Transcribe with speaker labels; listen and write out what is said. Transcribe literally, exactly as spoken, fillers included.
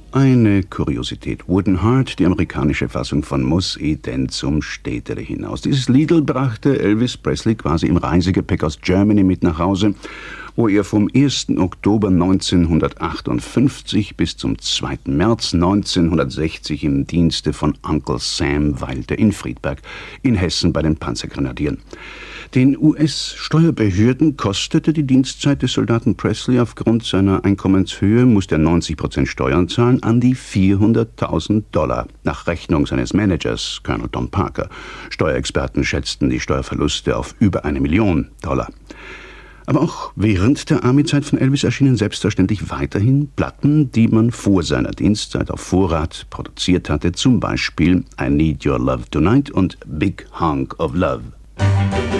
Speaker 1: Eine Kuriosität. Wooden Heart, die amerikanische Fassung von Muss i denn zum Städtere hinaus. Dieses Liedl brachte Elvis Presley quasi im Reisegepäck aus Germany mit nach Hause, wo er vom ersten Oktober neunzehnhundertachtundfünfzig bis zum zweiten März neunzehnhundertsechzig im Dienste von Uncle Sam weilte in Friedberg in Hessen bei den Panzergrenadieren. Den U S-Steuerbehörden kostete die Dienstzeit des Soldaten Presley aufgrund seiner Einkommenshöhe, musste er neunzig Prozent Steuern zahlen, an die vierhunderttausend Dollar, nach Rechnung seines Managers, Colonel Tom Parker. Steuerexperten schätzten die Steuerverluste auf über eine Million Dollar. Aber auch während der Army-Zeit von Elvis erschienen selbstverständlich weiterhin Platten, die man vor seiner Dienstzeit auf Vorrat produziert hatte, zum Beispiel I Need Your Love Tonight und Big Hunk of Love.